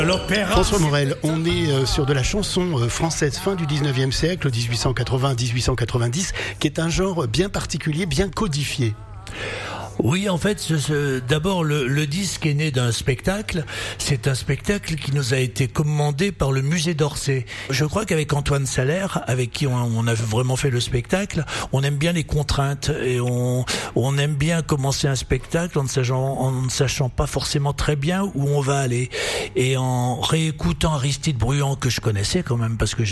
François Morel, on est sur de la chanson française fin du 19e siècle, 1880-1890, qui est un genre bien particulier, bien codifié. Oui, en fait, d'abord, le disque est né d'un spectacle. C'est un spectacle qui nous a été commandé par le musée d'Orsay. Je crois qu'avec Antoine Salaire, avec qui on a vraiment fait le spectacle, on aime bien les contraintes et on aime bien commencer un spectacle en ne sachant pas forcément très bien où on va aller. Et en réécoutant Aristide Bruand, que je connaissais quand même, parce que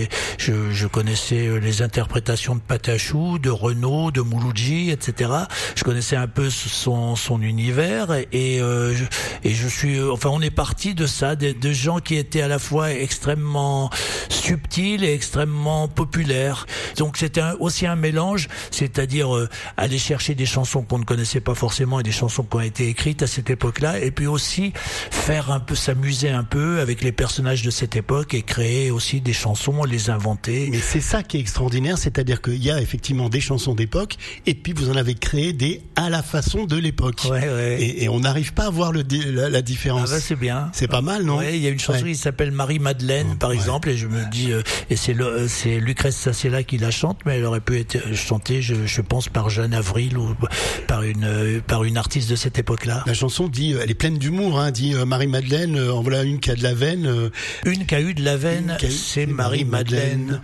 je connaissais les interprétations de Patachou, de Renaud, de Mouloudji, etc. Je connaissais un peu son univers et je suis, enfin, on est parti de ça, de gens qui étaient à la fois extrêmement subtils et extrêmement populaires. Donc c'était aussi un mélange, c'est-à-dire aller chercher des chansons qu'on ne connaissait pas forcément et des chansons qui ont été écrites à cette époque-là, et puis aussi faire un peu, s'amuser un peu avec les personnages de cette époque et créer aussi des chansons, les inventer. Mais c'est ça qui est extraordinaire, c'est-à-dire qu'il y a effectivement des chansons d'époque et puis vous en avez créé des à la façon de l'époque. Ouais. Et on n'arrive pas à voir la différence. Ah bah c'est bien. C'est pas mal, non? Ouais, il y a une chanson qui s'appelle Marie-Madeleine, par exemple, et je me dis, et c'est Lucrèce Sacella qui la chante, mais elle aurait pu être chantée, je pense, par Jeanne Avril ou par une artiste de cette époque-là. La chanson dit, elle est pleine d'humour, hein, dit Marie-Madeleine, en voilà une qui a de la veine. Une qui a eu de la veine, c'est Marie-Madeleine.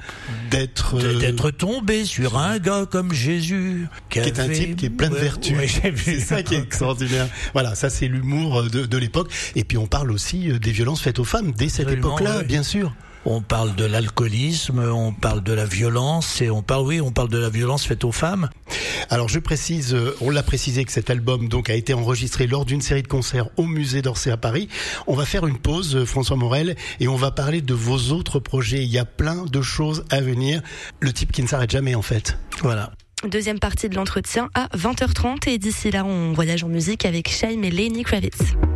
D'être tombée sur un gars comme Jésus. Qui est un type qui est plein de vertus. C'est ça qui est extraordinaire. Voilà, ça c'est l'humour de l'époque. Et puis on parle aussi des violences faites aux femmes dès cette époque-là, bien sûr. On parle de l'alcoolisme, on parle de la violence et on parle de la violence faite aux femmes. Alors je précise, on l'a précisé que cet album donc a été enregistré lors d'une série de concerts au musée d'Orsay à Paris. On va faire une pause, François Morel, et on va parler de vos autres projets. Il y a plein de choses à venir. Le type qui ne s'arrête jamais en fait. Voilà. Deuxième partie de l'entretien à 20h30 et d'ici là on voyage en musique avec Shaim et Lenny Kravitz.